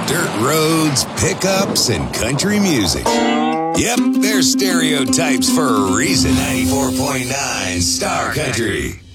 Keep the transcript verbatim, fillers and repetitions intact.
dirt roads, pickups, and country music. Yep, they're stereotypes for a reason. ninety-four point nine Star Country.